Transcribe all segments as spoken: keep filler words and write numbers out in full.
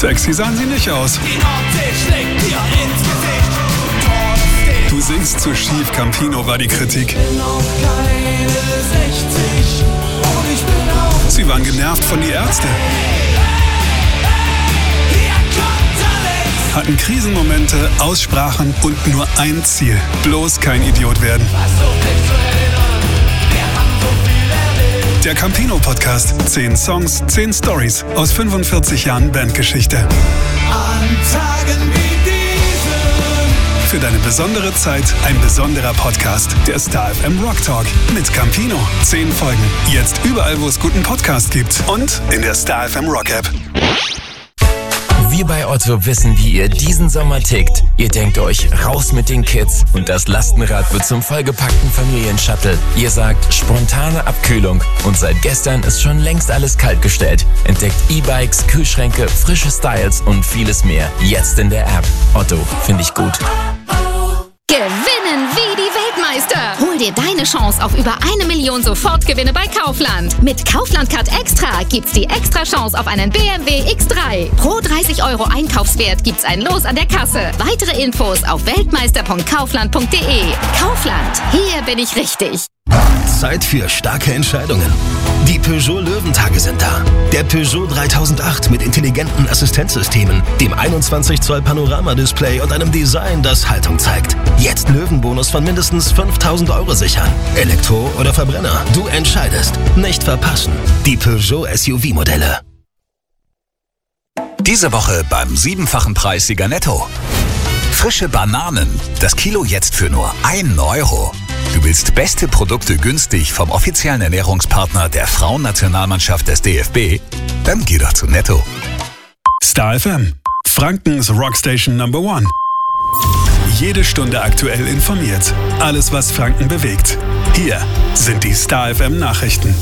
Sexy sahen sie nicht aus. Du singst zu schief, Campino, war die Kritik. Sie waren genervt von die Ärzte. Hatten Krisenmomente, Aussprachen und nur ein Ziel. Bloß kein Idiot werden. Der Campino-Podcast. Zehn Songs, zehn Stories aus fünfundvierzig Jahren Bandgeschichte. An Tagen wie diesen. Für deine besondere Zeit ein besonderer Podcast. Der Star F M Rock Talk mit Campino. Zehn Folgen. Jetzt überall, wo es guten Podcast gibt. Und in der Star F M Rock App. Wir bei Otto wissen, wie ihr diesen Sommer tickt. Ihr denkt euch, raus mit den Kids und das Lastenrad wird zum vollgepackten Familienshuttle. Ihr sagt, spontane Abkühlung und seit gestern ist schon längst alles kaltgestellt. Entdeckt E-Bikes, Kühlschränke, frische Styles und vieles mehr. Jetzt in der App. Otto, finde ich gut. Gewinnen wie die Weltmeister. Hol dir deine Chance auf über eine Million Sofortgewinne bei Kaufland. Mit Kaufland Card Extra gibt's die extra Chance auf einen B M W X drei. Pro dreißig Euro Einkaufswert gibt's ein Los an der Kasse. Weitere Infos auf weltmeister punkt kaufland punkt de. Kaufland, hier bin ich richtig. Zeit für starke Entscheidungen. Die Peugeot Löwentage sind da. Der Peugeot dreitausendacht mit intelligenten Assistenzsystemen, dem einundzwanzig Zoll Panoramadisplay und einem Design, das Haltung zeigt. Jetzt Löwenbonus von mindestens fünftausend Euro sichern. Elektro oder Verbrenner, du entscheidest. Nicht verpassen. Die Peugeot S U V-Modelle. Diese Woche beim siebenfachen Preissieger Netto. Frische Bananen. Das Kilo jetzt für nur einen Euro. Du willst beste Produkte günstig vom offiziellen Ernährungspartner der Frauennationalmannschaft des D F B? Dann geh doch zu Netto. Star F M. Frankens Rockstation Number One. Jede Stunde aktuell informiert. Alles, was Franken bewegt. Hier sind die Star F M Nachrichten.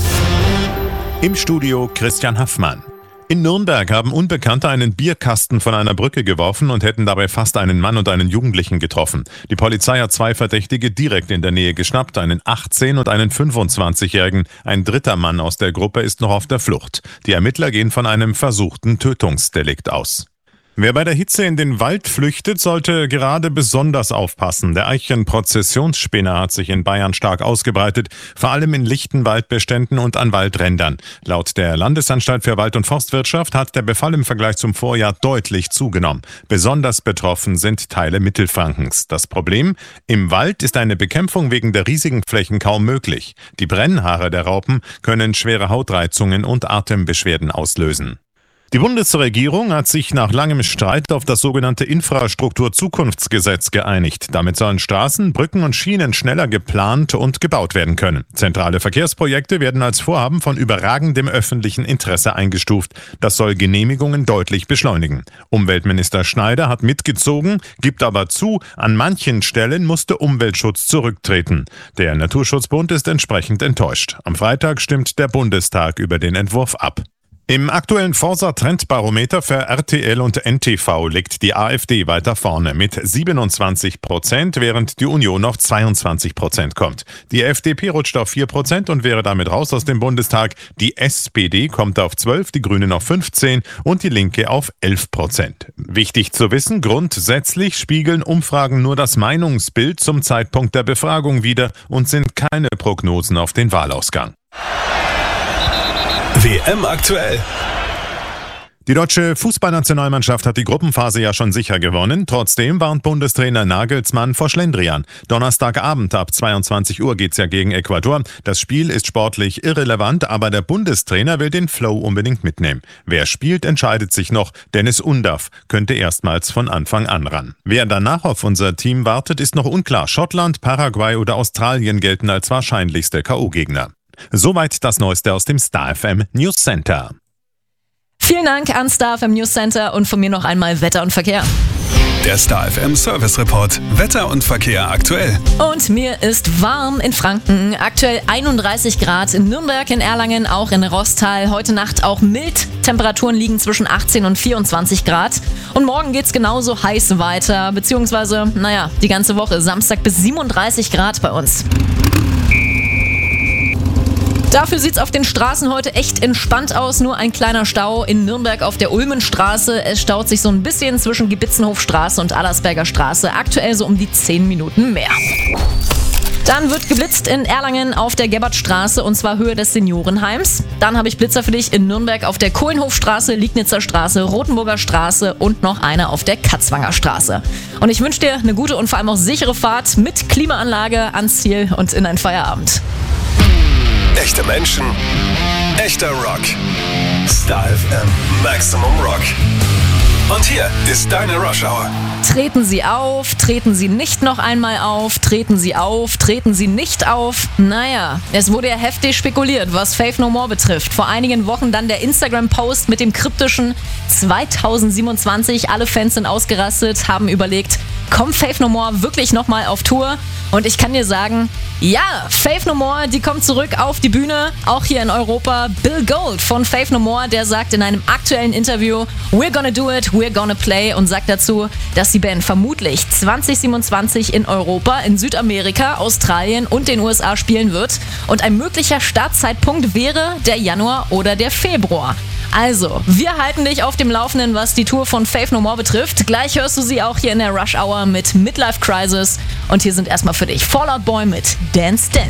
Im Studio Christian Haffmann. In Nürnberg haben Unbekannte einen Bierkasten von einer Brücke geworfen und hätten dabei fast einen Mann und einen Jugendlichen getroffen. Die Polizei hat zwei Verdächtige direkt in der Nähe geschnappt, einen achtzehn- und einen fünfundzwanzigjährigen. Ein dritter Mann aus der Gruppe ist noch auf der Flucht. Die Ermittler gehen von einem versuchten Tötungsdelikt aus. Wer bei der Hitze in den Wald flüchtet, sollte gerade besonders aufpassen. Der Eichenprozessionsspinner hat sich in Bayern stark ausgebreitet, vor allem in lichten Waldbeständen und an Waldrändern. Laut der Landesanstalt für Wald- und Forstwirtschaft hat der Befall im Vergleich zum Vorjahr deutlich zugenommen. Besonders betroffen sind Teile Mittelfrankens. Das Problem? Im Wald ist eine Bekämpfung wegen der riesigen Flächen kaum möglich. Die Brennhaare der Raupen können schwere Hautreizungen und Atembeschwerden auslösen. Die Bundesregierung hat sich nach langem Streit auf das sogenannte Infrastrukturzukunftsgesetz geeinigt. Damit sollen Straßen, Brücken und Schienen schneller geplant und gebaut werden können. Zentrale Verkehrsprojekte werden als Vorhaben von überragendem öffentlichen Interesse eingestuft. Das soll Genehmigungen deutlich beschleunigen. Umweltminister Schneider hat mitgezogen, gibt aber zu, an manchen Stellen musste Umweltschutz zurücktreten. Der Naturschutzbund ist entsprechend enttäuscht. Am Freitag stimmt der Bundestag über den Entwurf ab. Im aktuellen Forsa-Trendbarometer für R T L und N T V liegt die AfD weiter vorne mit siebenundzwanzig Prozent, während die Union auf zweiundzwanzig Prozent kommt. Die F D P rutscht auf vier Prozent und wäre damit raus aus dem Bundestag. Die S P D kommt auf zwölf, die Grünen auf fünfzehn und die Linke auf elf Prozent. Wichtig zu wissen, grundsätzlich spiegeln Umfragen nur das Meinungsbild zum Zeitpunkt der Befragung wider und sind keine Prognosen auf den Wahlausgang. W M aktuell. Die deutsche Fußballnationalmannschaft hat die Gruppenphase ja schon sicher gewonnen. Trotzdem warnt Bundestrainer Nagelsmann vor Schlendrian. Donnerstagabend ab zweiundzwanzig Uhr geht's ja gegen Ecuador. Das Spiel ist sportlich irrelevant, aber der Bundestrainer will den Flow unbedingt mitnehmen. Wer spielt, entscheidet sich noch. Dennis Undaff könnte erstmals von Anfang an ran. Wer danach auf unser Team wartet, ist noch unklar. Schottland, Paraguay oder Australien gelten als wahrscheinlichste K O-Gegner. Soweit das Neueste aus dem Star F M News Center. Vielen Dank an Star F M News Center und von mir noch einmal Wetter und Verkehr. Der Star F M Service Report. Wetter und Verkehr aktuell. Und mir ist warm in Franken. Aktuell einunddreißig Grad in Nürnberg, in Erlangen, auch in Rostal. Heute Nacht auch mild. Temperaturen liegen zwischen achtzehn und vierundzwanzig Grad. Und morgen geht's genauso heiß weiter. Beziehungsweise, naja, die ganze Woche. Samstag bis siebenunddreißig Grad bei uns. Dafür sieht's auf den Straßen heute echt entspannt aus. Nur ein kleiner Stau in Nürnberg auf der Ulmenstraße. Es staut sich so ein bisschen zwischen Gebitzenhofstraße und Allersberger Straße. Aktuell so um die zehn Minuten mehr. Dann wird geblitzt in Erlangen auf der Gerbertstraße und zwar Höhe des Seniorenheims. Dann habe ich Blitzer für dich in Nürnberg auf der Kohlenhofstraße, Liegnitzer Straße, Rothenburger Straße und noch eine auf der Katzwanger Straße. Und ich wünsche dir eine gute und vor allem auch sichere Fahrt mit Klimaanlage ans Ziel und in einen Feierabend. Echte Menschen, echter Rock. Star F M Maximum Rock. Und hier ist deine Rush Hour. Treten Sie auf, treten Sie nicht noch einmal auf, treten Sie auf, treten Sie nicht auf. Naja, es wurde ja heftig spekuliert, was Faith No More betrifft. Vor einigen Wochen dann der Instagram-Post mit dem kryptischen zweitausendsiebenundzwanzig. Alle Fans sind ausgerastet, haben überlegt, kommt Faith No More wirklich nochmal auf Tour? Und ich kann dir sagen, ja, Faith No More, die kommt zurück auf die Bühne, auch hier in Europa. Bill Gold von Faith No More, der sagt in einem aktuellen Interview, we're gonna do it, we're gonna play und sagt dazu, dass die Band vermutlich zwanzig siebenundzwanzig in Europa, in Südamerika, Australien und den U S A spielen wird. Und ein möglicher Startzeitpunkt wäre der Januar oder der Februar. Also, wir halten dich auf dem Laufenden, was die Tour von Faith No More betrifft. Gleich hörst du sie auch hier in der Rush Hour mit Midlife Crisis. Und hier sind erstmal für dich Fall Out Boy mit Dance Dance.